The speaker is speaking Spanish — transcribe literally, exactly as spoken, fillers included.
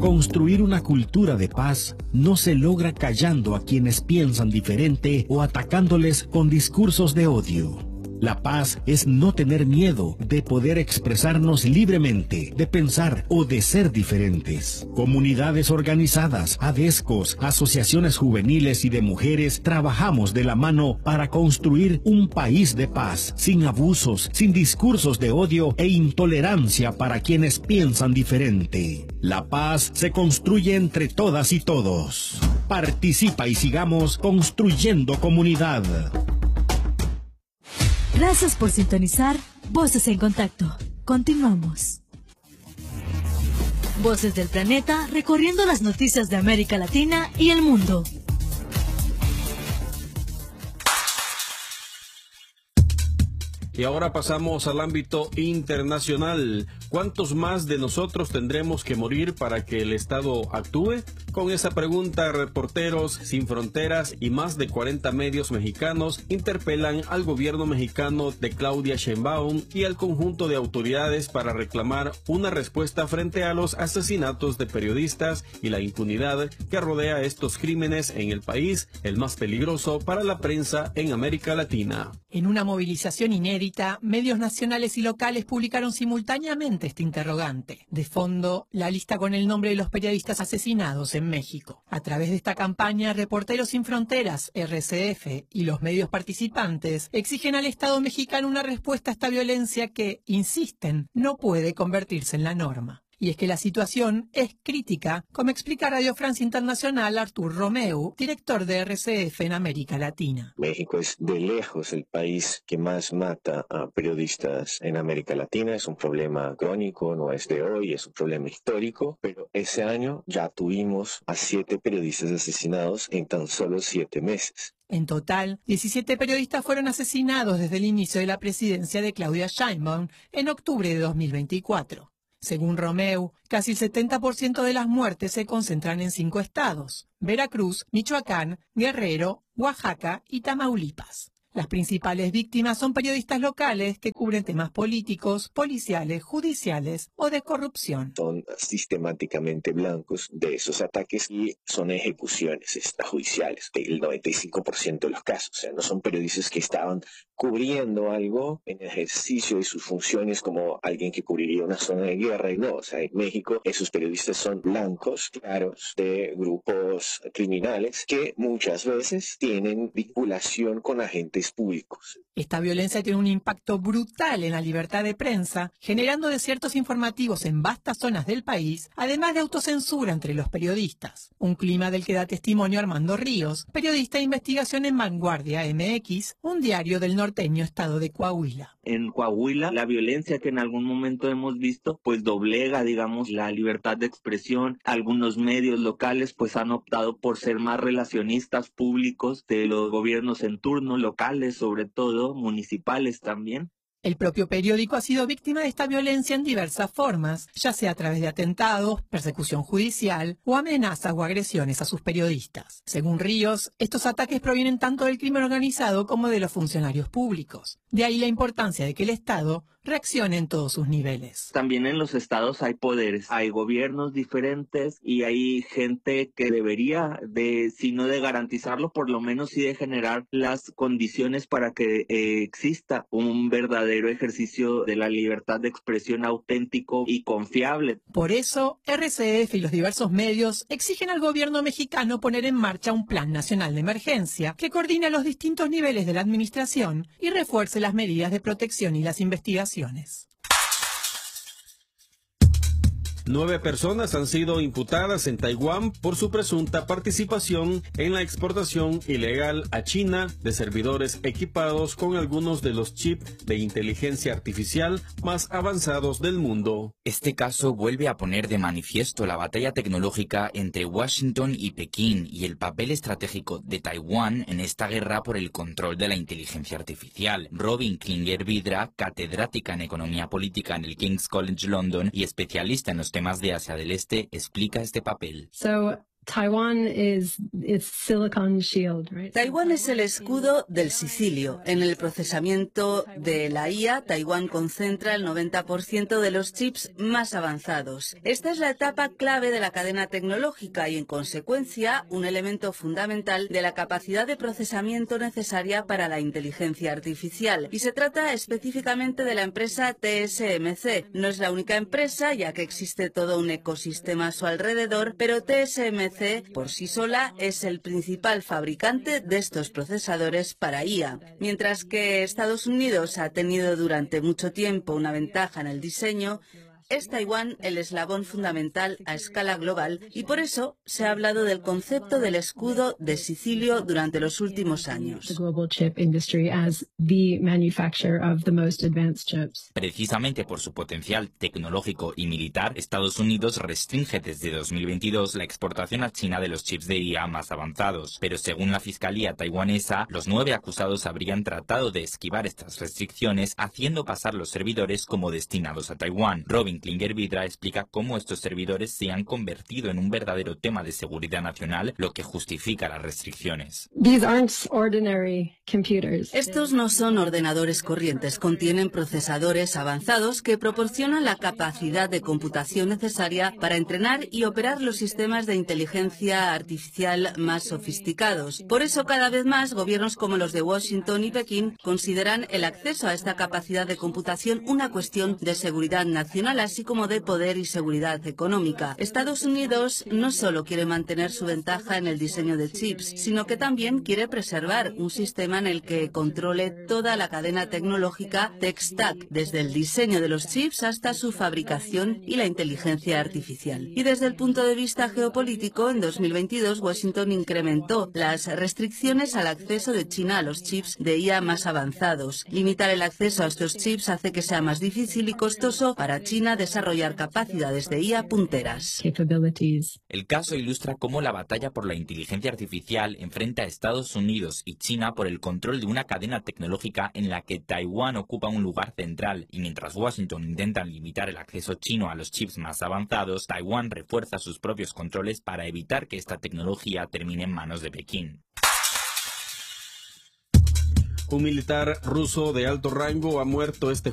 Construir una cultura de paz no se logra callando a quienes piensan diferente o atacándoles con discursos de odio. La paz es no tener miedo de poder expresarnos libremente, de pensar o de ser diferentes. Comunidades organizadas, ADESCOS, asociaciones juveniles y de mujeres trabajamos de la mano para construir un país de paz, sin abusos, sin discursos de odio e intolerancia para quienes piensan diferente. La paz se construye entre todas y todos. Participa y sigamos construyendo comunidad. Gracias por sintonizar Voces en Contacto. Continuamos. Voces del planeta recorriendo las noticias de América Latina y el mundo. Y ahora pasamos al ámbito internacional. ¿Cuántos más de nosotros tendremos que morir para que el Estado actúe? Con esa pregunta, Reporteros Sin Fronteras y más de cuarenta medios mexicanos interpelan al gobierno mexicano de Claudia Sheinbaum y al conjunto de autoridades para reclamar una respuesta frente a los asesinatos de periodistas y la impunidad que rodea estos crímenes en el país, el más peligroso para la prensa en América Latina. En una movilización inédita, medios nacionales y locales publicaron simultáneamente este interrogante. De fondo, la lista con el nombre de los periodistas asesinados en México. A través de esta campaña, Reporteros Sin Fronteras, R C F y los medios participantes exigen al Estado mexicano una respuesta a esta violencia que, insisten, no puede convertirse en la norma. Y es que la situación es crítica, como explica Radio France Internacional Artur Romeu, director de R C F en América Latina. México es de lejos el país que más mata a periodistas en América Latina. Es un problema crónico, no es de hoy, es un problema histórico, pero ese año ya tuvimos a siete periodistas asesinados en tan solo siete meses. En total, diecisiete periodistas fueron asesinados desde el inicio de la presidencia de Claudia Sheinbaum en octubre de dos mil veinticuatro. Según Romeu, casi el setenta por ciento de las muertes se concentran en cinco estados: Veracruz, Michoacán, Guerrero, Oaxaca y Tamaulipas. Las principales víctimas son periodistas locales que cubren temas políticos, policiales, judiciales o de corrupción. Son sistemáticamente blancos de esos ataques y son ejecuciones extrajudiciales del noventa y cinco por ciento de los casos. O sea, no son periodistas que estaban cubriendo algo en ejercicio de sus funciones como alguien que cubriría una zona de guerra. Y no, o sea, en México esos periodistas son blancos, claros, de grupos criminales que muchas veces tienen vinculación con agentes públicos. Esta violencia tiene un impacto brutal en la libertad de prensa, generando desiertos informativos en vastas zonas del país, además de autocensura entre los periodistas. Un clima del que da testimonio Armando Ríos, periodista de investigación en Vanguardia M X, un diario del norteño estado de Coahuila. En Coahuila, la violencia que en algún momento hemos visto, pues doblega, digamos, la libertad de expresión. Algunos medios locales, pues han optado por ser más relacionistas públicos de los gobiernos en turno, locales sobre todo, municipales también. El propio periódico ha sido víctima de esta violencia en diversas formas, ya sea a través de atentados, persecución judicial o amenazas o agresiones a sus periodistas. Según Ríos, estos ataques provienen tanto del crimen organizado como de los funcionarios públicos. De ahí la importancia de que el Estado reaccione en todos sus niveles. También en los estados hay poderes, hay gobiernos diferentes y hay gente que debería de, si no de garantizarlo, por lo menos sí de generar las condiciones para que eh, exista un verdadero ejercicio de la libertad de expresión auténtico y confiable. Por eso, R C F y los diversos medios exigen al gobierno mexicano poner en marcha un plan nacional de emergencia que coordine a los distintos niveles de la administración y refuerce las medidas de protección y las investigaciones. Nueve personas han sido imputadas en Taiwán por su presunta participación en la exportación ilegal a China de servidores equipados con algunos de los chips de inteligencia artificial más avanzados del mundo. Este caso vuelve a poner de manifiesto la batalla tecnológica entre Washington y Pekín y el papel estratégico de Taiwán en esta guerra por el control de la inteligencia artificial. Robin Klinger Vidra, catedrática en economía política en el King's College London y especialista en los temas de Asia del Este, explica este papel. So, Taiwan is it's Silicon Shield, right? Taiwán es el escudo del sicilio. En el procesamiento de la I A, Taiwán concentra el noventa por ciento de los chips más avanzados. Esta es la etapa clave de la cadena tecnológica y, en consecuencia, un elemento fundamental de la capacidad de procesamiento necesaria para la inteligencia artificial. Y se trata específicamente de la empresa T S M C. No es la única empresa, ya que existe todo un ecosistema a su alrededor, pero T S M C por sí sola es el principal fabricante de estos procesadores para I A. Mientras que Estados Unidos ha tenido durante mucho tiempo una ventaja en el diseño, es Taiwán el eslabón fundamental a escala global y por eso se ha hablado del concepto del escudo de Sicilio durante los últimos años. Precisamente por su potencial tecnológico y militar, Estados Unidos restringe desde dos mil veintidós la exportación a China de los chips de I A más avanzados. Pero según la Fiscalía taiwanesa, los nueve acusados habrían tratado de esquivar estas restricciones haciendo pasar los servidores como destinados a Taiwán. Robin Klinger-Vidra explica cómo estos servidores se han convertido en un verdadero tema de seguridad nacional, lo que justifica las restricciones. Estos no son ordenadores corrientes, contienen procesadores avanzados que proporcionan la capacidad de computación necesaria para entrenar y operar los sistemas de inteligencia artificial más sofisticados. Por eso, cada vez más, gobiernos como los de Washington y Pekín consideran el acceso a esta capacidad de computación una cuestión de seguridad nacional, así como de poder y seguridad económica. Estados Unidos no solo quiere mantener su ventaja en el diseño de chips, sino que también quiere preservar un sistema en el que controle toda la cadena tecnológica Tech Stack, desde el diseño de los chips hasta su fabricación y la inteligencia artificial. Y desde el punto de vista geopolítico, en dos mil veintidós Washington incrementó las restricciones al acceso de China a los chips de I A más avanzados. Limitar el acceso a estos chips hace que sea más difícil y costoso para China desarrollar capacidades de I A punteras. El caso ilustra cómo la batalla por la inteligencia artificial enfrenta a Estados Unidos y China por el control de una cadena tecnológica en la que Taiwán ocupa un lugar central, y mientras Washington intenta limitar el acceso chino a los chips más avanzados, Taiwán refuerza sus propios controles para evitar que esta tecnología termine en manos de Pekín. Un militar ruso de alto rango ha muerto este